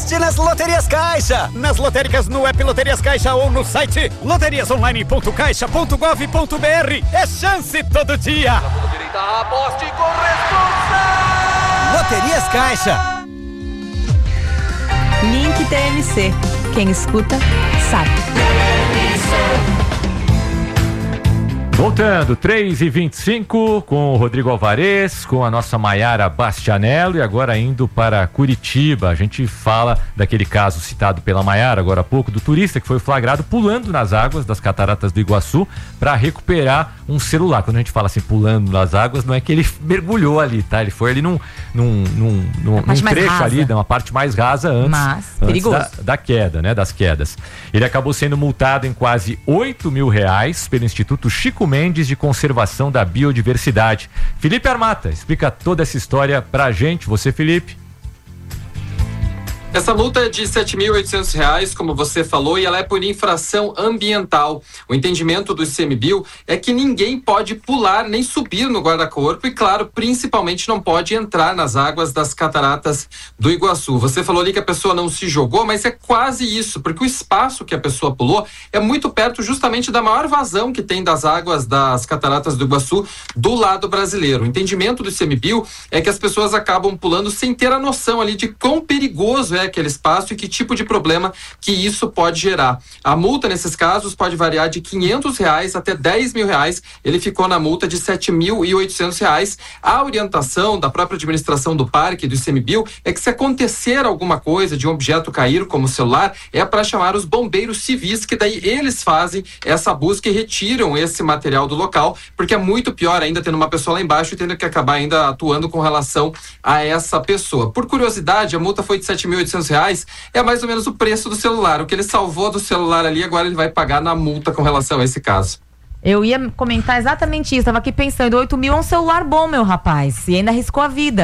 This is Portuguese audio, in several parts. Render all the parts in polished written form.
sorte nas Loterias Caixa. Nas lotéricas, no app Loterias Caixa ou no site loteriasonline.caixa.gov.br. É chance todo dia. Aposte com responsa. Loterias Caixa. Link TMC. Quem escuta, sabe. Voltando, 3h25 com o Rodrigo Alvarez, com a nossa Maiara Bastianello e agora indo para Curitiba. A gente fala daquele caso citado pela Maiara agora há pouco, do turista que foi flagrado pulando nas águas das Cataratas do Iguaçu para recuperar um celular. Quando a gente fala assim, pulando nas águas, não é que ele mergulhou ali, tá? Ele foi ali num trecho ali, numa parte mais rasa antes da queda, né? Das quedas. Ele acabou sendo multado em quase R$8.000 pelo Instituto Chico Mendes de Conservação da Biodiversidade. Felipe Armata explica toda essa história pra gente. Você, Felipe? Essa multa é de R$7.800, como você falou, e ela é por infração ambiental. O entendimento do ICMBio é que ninguém pode pular nem subir no guarda-corpo e, claro, principalmente não pode entrar nas águas das Cataratas do Iguaçu. Você falou ali que a pessoa não se jogou, mas é quase isso, porque o espaço que a pessoa pulou é muito perto justamente da maior vazão que tem das águas das Cataratas do Iguaçu do lado brasileiro. O entendimento do ICMBio é que as pessoas acabam pulando sem ter a noção ali de quão perigoso é aquele espaço e que tipo de problema que isso pode gerar. A multa nesses casos pode variar de R$500 até R$10.000. Ele ficou na multa de R$7.800. A orientação da própria administração do parque, do ICMBio, é que se acontecer alguma coisa de um objeto cair, como o celular, é para chamar os bombeiros civis, que daí eles fazem essa busca e retiram esse material do local, porque é muito pior ainda tendo uma pessoa lá embaixo e tendo que acabar ainda atuando com relação a essa pessoa. Por curiosidade, a multa foi de R$7.800, é mais ou menos o preço do celular. O que ele salvou do celular ali, agora ele vai pagar na multa com relação a esse caso. Eu ia comentar exatamente isso, tava aqui pensando, 8.000 é um celular bom, meu rapaz, e ainda arriscou a vida.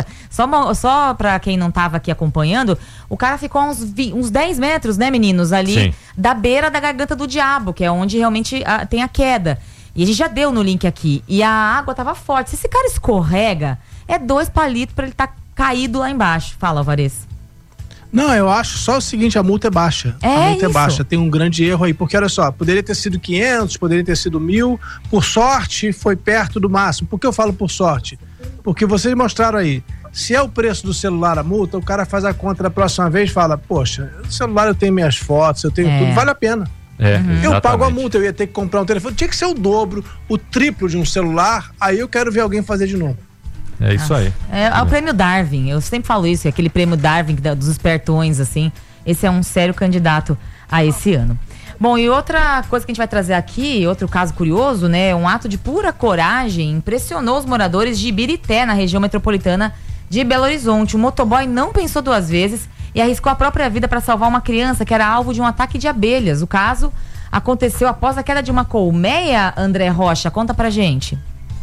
Só pra quem não tava aqui acompanhando, o cara ficou a uns 10 metros, né, meninos, ali, sim, da beira da garganta do diabo, que é onde realmente tem a queda. E a gente já deu no link aqui, e a água tava forte. Se esse cara escorrega, é 2 palitos pra ele tá caído lá embaixo. Fala, Alvarez. Não, eu acho só o seguinte, a multa é baixa. A multa é baixa, tem um grande erro aí, porque olha só, poderia ter sido 500, poderia ter sido 1.000, por sorte foi perto do máximo. Por que eu falo por sorte? Porque vocês mostraram aí, se é o preço do celular a multa, o cara faz a conta da próxima vez e fala, poxa, no celular eu tenho minhas fotos, eu tenho tudo, vale a pena. Eu pago a multa, eu ia ter que comprar um telefone, tinha que ser o dobro, o triplo de um celular, aí eu quero ver alguém fazer de novo. É isso aí. É o prêmio Darwin, eu sempre falo isso, aquele prêmio Darwin dos espertões, assim. Esse é um sério candidato a esse ano. Bom, e outra coisa que a gente vai trazer aqui, outro caso curioso, né? Um ato de pura coragem impressionou os moradores de Ibirité, na região metropolitana de Belo Horizonte. O motoboy não pensou 2 vezes e arriscou a própria vida para salvar uma criança que era alvo de um ataque de abelhas. O caso aconteceu após a queda de uma colmeia. André Rocha, conta pra gente.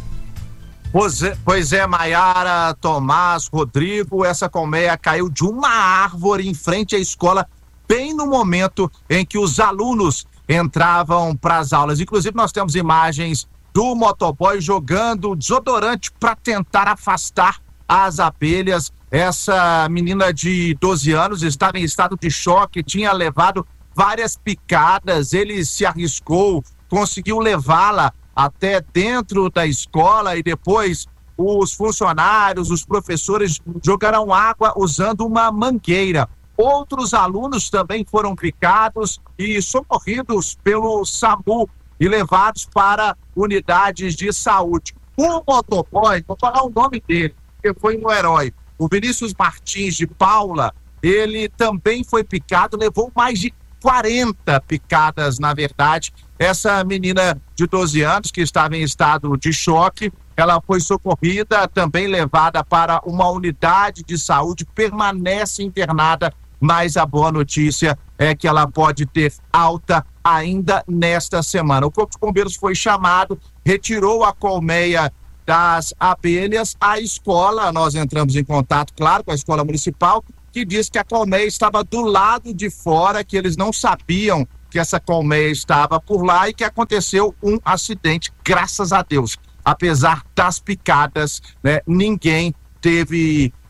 Pois é, Maiara, Tomás, Rodrigo, essa colmeia caiu de uma árvore em frente à escola, bem no momento em que os alunos entravam para as aulas. Inclusive, nós temos imagens do motoboy jogando desodorante para tentar afastar as abelhas. Essa menina de 12 anos estava em estado de choque, tinha levado várias picadas, ele se arriscou, conseguiu levá-la até dentro da escola e depois os funcionários, os professores jogaram água usando uma mangueira. Outros alunos também foram picados e socorridos pelo SAMU e levados para unidades de saúde. O motoboy, vou falar o nome dele, porque foi um herói, o Vinícius Martins de Paula, ele também foi picado, levou mais de 40 picadas, na verdade. Essa menina de 12 anos que estava em estado de choque, ela foi socorrida, também levada para uma unidade de saúde, permanece internada, mas a boa notícia é que ela pode ter alta ainda nesta semana. O Corpo de Bombeiros foi chamado, retirou a colmeia das abelhas. A escola, nós entramos em contato, claro, com a escola municipal, que diz que a colmeia estava do lado de fora, que eles não sabiam que essa colmeia estava por lá e que aconteceu um acidente, graças a Deus. Apesar das picadas, né, ninguém teve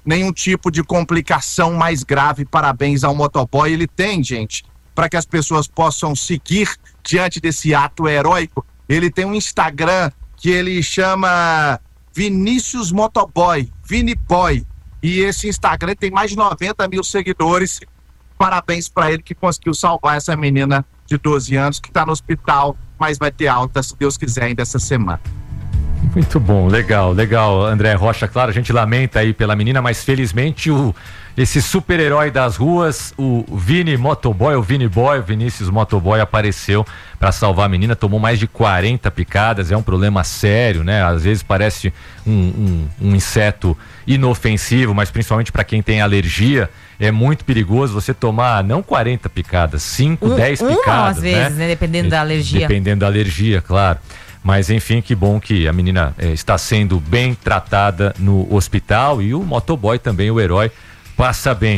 nenhum tipo de complicação mais grave. Parabéns ao motoboy. Ele tem, gente, para que as pessoas possam seguir diante desse ato heróico. Ele tem um Instagram que ele chama Vinícius Motoboy, Viniboy. E esse Instagram tem mais de 90 mil seguidores. Parabéns para ele que conseguiu salvar essa menina de 12 anos que está no hospital, mas vai ter alta, se Deus quiser, ainda essa semana. Muito bom, legal, André Rocha. Claro, a gente lamenta aí pela menina, mas felizmente esse super-herói das ruas, o Vini Motoboy, o Vini Boy, o Vinícius Motoboy, apareceu para salvar a menina. Tomou mais de 40 picadas, é um problema sério, né? Às vezes parece um inseto inofensivo, mas principalmente para quem tem alergia, é muito perigoso você tomar não 40 picadas, 5, 10 picadas, às vezes, né? Dependendo da alergia. Dependendo da alergia, claro. Mas enfim, que bom que a menina está sendo bem tratada no hospital, e o motoboy também, o herói, passa bem.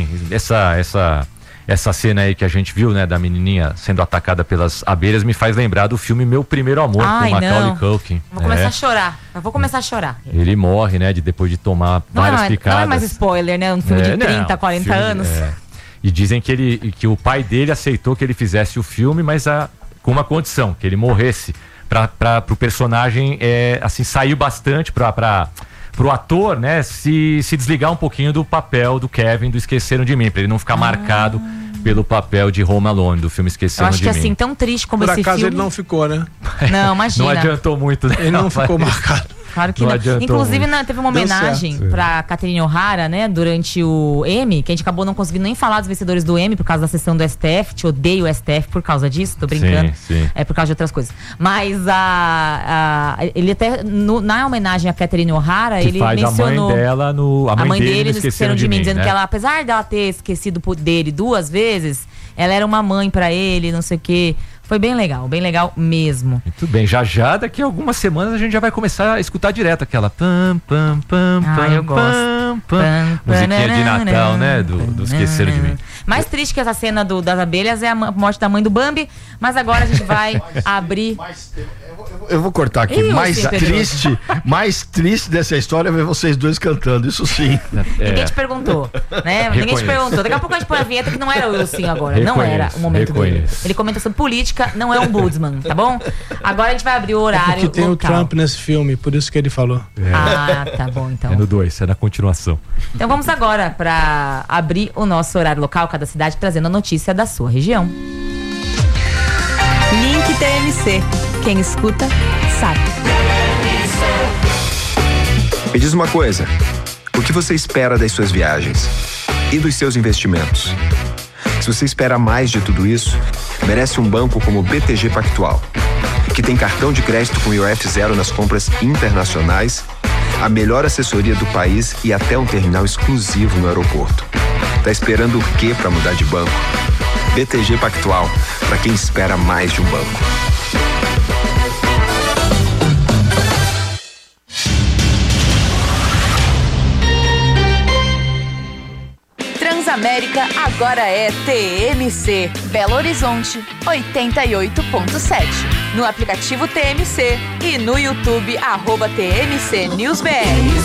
Essa cena aí que a gente viu, né, da menininha sendo atacada pelas abelhas, me faz lembrar do filme Meu Primeiro Amor, com Macaulay Culkin. Vou começar a chorar. Eu vou começar a chorar. Ele morre, né, depois de tomar várias picadas. Não é mais spoiler, né? Um filme de 30, 40 anos. E dizem que o pai dele aceitou que ele fizesse o filme, mas com uma condição, que ele morresse. Pro personagem assim, sair bastante pro ator, né, se desligar um pouquinho do papel do Kevin do Esqueceram de Mim, pra ele não ficar marcado pelo papel de Home Alone, do filme Esqueceram de Mim. Eu acho que assim, tão triste como esse filme... Por acaso ele não ficou, né? Não, imagina. Não adiantou muito, né? Ele não ficou marcado. Claro que não. Inclusive, teve uma homenagem pra Catherine O'Hara, né? Durante o Emmy, que a gente acabou não conseguindo nem falar dos vencedores do Emmy por causa da sessão do STF. Te odeio o STF por causa disso, tô brincando. Sim. É por causa de outras coisas. Mas ele até, na homenagem a Catherine O'Hara, ele mencionou a mãe dele no Esqueceram de Mim, dizendo, né, que ela, apesar dela ter esquecido dele 2 vezes, ela era uma mãe pra ele, não sei o quê. Foi bem legal mesmo. Muito bem, já daqui a algumas semanas a gente já vai começar a escutar direto aquela eu gosto. Musiquinha de Natal, né, do Esqueceram de Mim. Mais triste que essa cena das abelhas é a morte da mãe do Bambi, mas agora a gente vai abrir... Eu vou cortar aqui. Mais triste dessa história é ver vocês dois cantando, isso sim. Ninguém te perguntou, né? Ninguém te perguntou. Daqui a pouco a gente põe a vinheta que não era o Wilson agora. Não era o momento dele. Ele comenta sobre política, não é um Budsman, tá bom? Agora a gente vai abrir o horário porque tem local. o Trump nesse filme, por isso que ele falou. Tá bom, então. É no 2, é na continuação. Então vamos agora para abrir o nosso horário local, cada cidade trazendo a notícia da sua região. Link TMC. Quem escuta, sabe. Me diz uma coisa, o que você espera das suas viagens e dos seus investimentos? Se você espera mais de tudo isso, merece um banco como o BTG Pactual, que tem cartão de crédito com IOF zero nas compras internacionais, a melhor assessoria do país e até um terminal exclusivo no aeroporto. Tá esperando o quê para mudar de banco? BTG Pactual, para quem espera mais de um banco. Transamérica agora é TMC. Belo Horizonte, 88.7. No aplicativo TMC e no YouTube, @TMC News BR.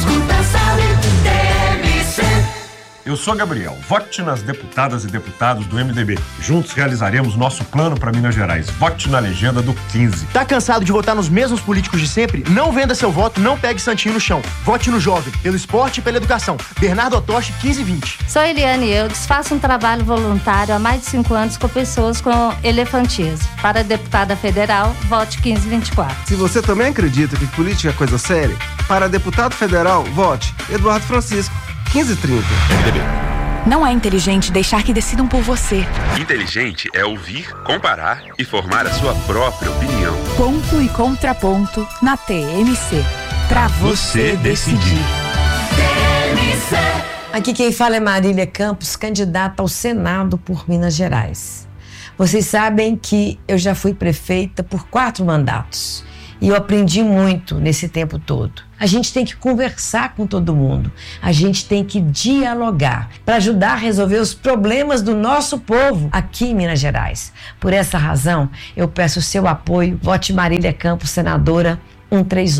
Eu sou Gabriel. Vote nas deputadas e deputados do MDB. Juntos realizaremos nosso plano para Minas Gerais. Vote na legenda do 15. Tá cansado de votar nos mesmos políticos de sempre? Não venda seu voto, não pegue santinho no chão. Vote no jovem, pelo esporte e pela educação. Bernardo Otoshi, 1520. Sou Eliane Eudes, faço um trabalho voluntário há mais de 5 anos com pessoas com elefantíase. Para deputada federal, vote 1524. Se você também acredita que política é coisa séria, para deputado federal, vote Eduardo Francisco, 1530. Não é inteligente deixar que decidam por você. Inteligente é ouvir, comparar e formar a sua própria opinião. Ponto e contraponto na TMC. Pra você decidir. TMC. Aqui quem fala é Marília Campos, candidata ao Senado por Minas Gerais. Vocês sabem que eu já fui prefeita por 4 mandatos. E eu aprendi muito nesse tempo todo. A gente tem que conversar com todo mundo. A gente tem que dialogar para ajudar a resolver os problemas do nosso povo aqui em Minas Gerais. Por essa razão, eu peço o seu apoio. Vote Marília Campos, senadora 131.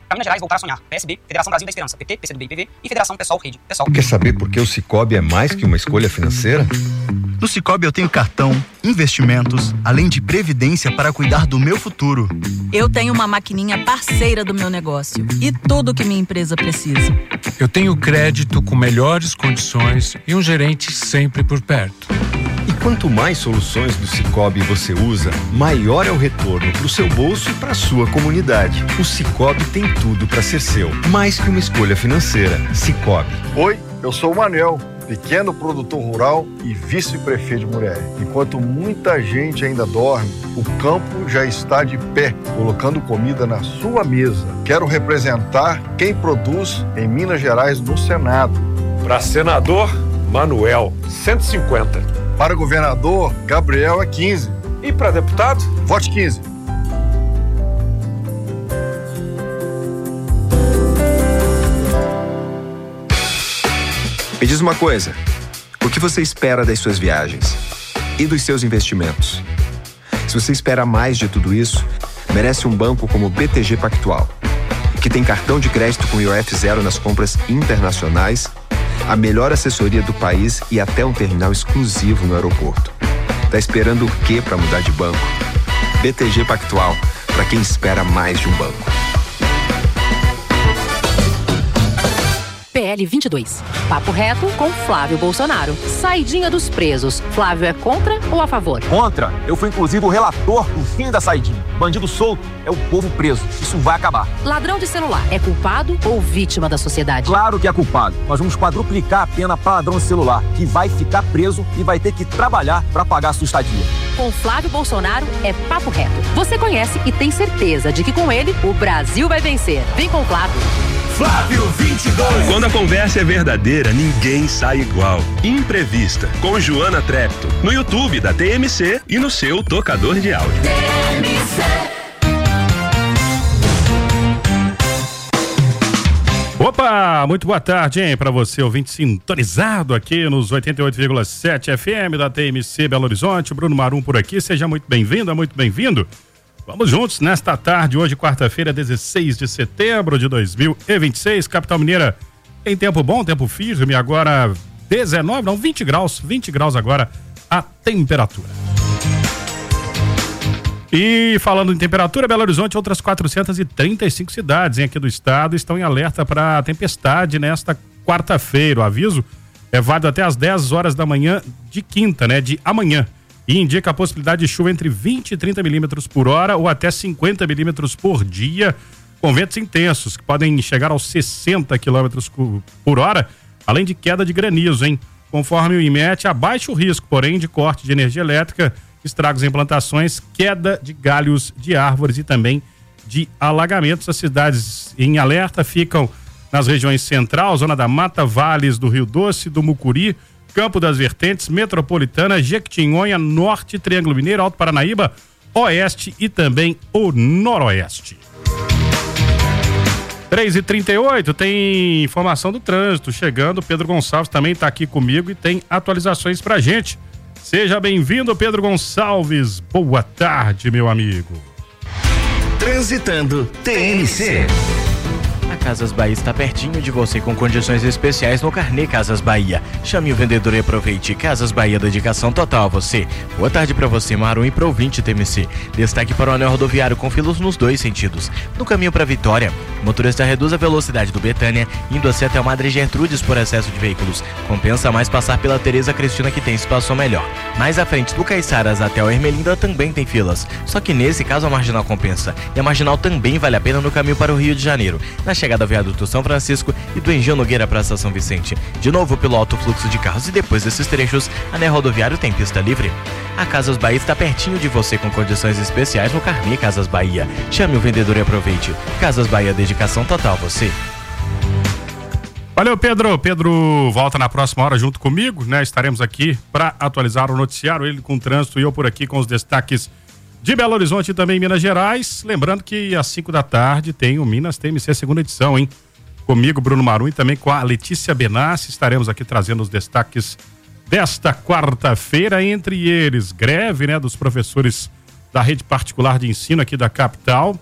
Pra Minas Gerais voltar a sonhar. PSB, Federação Brasil da Esperança. PT, PCdoB e PV e Federação PSOL Rede. PSOL. Quer saber por que o Sicoob é mais que uma escolha financeira? No Sicoob eu tenho cartão, investimentos, além de previdência para cuidar do meu futuro. Eu tenho uma maquininha parceira do meu negócio e tudo que minha empresa precisa. Eu tenho crédito com melhores condições e um gerente sempre por perto. E quanto mais soluções do Sicoob você usa, maior é o retorno para o seu bolso e para a sua comunidade. O Sicoob tem tudo para ser seu, mais que uma escolha financeira. Sicoob. Oi, eu sou o Manuel, pequeno produtor rural e vice-prefeito de Murié. Enquanto muita gente ainda dorme, o campo já está de pé, colocando comida na sua mesa. Quero representar quem produz em Minas Gerais no Senado. Para senador, Manuel, 150. Para governador, Gabriel é 15. E para deputado? Vote 15. Me diz uma coisa, o que você espera das suas viagens e dos seus investimentos? Se você espera mais de tudo isso, merece um banco como o BTG Pactual, que tem cartão de crédito com IOF zero nas compras internacionais, a melhor assessoria do país e até um terminal exclusivo no aeroporto. Tá esperando o quê para mudar de banco? BTG Pactual, para quem espera mais de um banco. PL 22. Papo reto com Flávio Bolsonaro. Saidinha dos presos. Flávio é contra ou a favor? Contra. Eu fui inclusive o relator do fim da saidinha. Bandido solto é o povo preso. Isso vai acabar. Ladrão de celular é culpado ou vítima da sociedade? Claro que é culpado. Nós vamos quadruplicar a pena para ladrão de celular, que vai ficar preso e vai ter que trabalhar para pagar a sua estadia. Com Flávio Bolsonaro é papo reto. Você conhece e tem certeza de que com ele o Brasil vai vencer. Vem com o Flávio. Flávio 22. Quando a conversa é verdadeira, ninguém sai igual. Imprevista, com Joana Trepto, no YouTube da TMC e no seu tocador de áudio. Opa, muito boa tarde, hein, pra você, ouvinte sintonizado aqui nos 88,7 FM da TMC Belo Horizonte. Bruno Marum por aqui, seja muito bem-vinda, muito bem-vindo. Vamos juntos nesta tarde, hoje quarta-feira, 16 de setembro de 2026, capital mineira em tempo bom, tempo firme, agora 20 graus agora a temperatura. E falando em temperatura, Belo Horizonte, outras 435 cidades aqui do estado estão em alerta para tempestade nesta quarta-feira. O aviso é válido até às 10 horas da manhã de quinta, de amanhã. E indica a possibilidade de chuva entre 20 e 30 milímetros por hora ou até 50 milímetros por dia, com ventos intensos, que podem chegar aos 60 quilômetros por hora, além de queda de granizo, hein? Conforme o IMET, há baixo risco, porém, de corte de energia elétrica, estragos em plantações, queda de galhos de árvores e também de alagamentos. As cidades em alerta ficam nas regiões central, zona da Mata, vales do Rio Doce, do Mucuri, Campo das Vertentes, Metropolitana, Jequitinhonha, Norte, Triângulo Mineiro, Alto Paranaíba, Oeste e também o Noroeste. 3h38, tem informação do trânsito chegando. Pedro Gonçalves também está aqui comigo e tem atualizações pra gente. Seja bem-vindo, Pedro Gonçalves. Boa tarde, meu amigo. Transitando TNC. A Casas Bahia está pertinho de você com condições especiais no Carnê Casas Bahia. Chame o vendedor e aproveite. Casas Bahia, dedicação total a você. Boa tarde para você, Marum, e para o ouvinte TMC. Destaque para o anel rodoviário com filas nos dois sentidos. No caminho para Vitória, o motorista reduz a velocidade do Betânia, indo assim até o Madre Gertrudes por excesso de veículos. Compensa mais passar pela Tereza Cristina, que tem espaço melhor. Mais à frente do Caiçaras até o Ermelinda também tem filas. Só que nesse caso a marginal compensa. E a marginal também vale a pena no caminho para o Rio de Janeiro. Na chegada ao viaduto São Francisco e do Engenho Nogueira para a Estação Vicente. De novo pelo alto fluxo de carros e depois desses trechos, a anel rodoviário tem pista livre. A Casas Bahia está pertinho de você com condições especiais no Carnê Casas Bahia. Chame o vendedor e aproveite. Casas Bahia, dedicação total a você. Valeu, Pedro. Pedro volta na próxima hora junto comigo, Estaremos aqui para atualizar o noticiário, ele com o trânsito e eu por aqui com os destaques de Belo Horizonte e também Minas Gerais. Lembrando que às 5 da tarde tem o Minas TMC segunda edição, hein? Comigo, Bruno Marum, e também com a Letícia Benassi. Estaremos aqui trazendo os destaques desta quarta-feira, entre eles greve, dos professores da rede particular de ensino aqui da capital.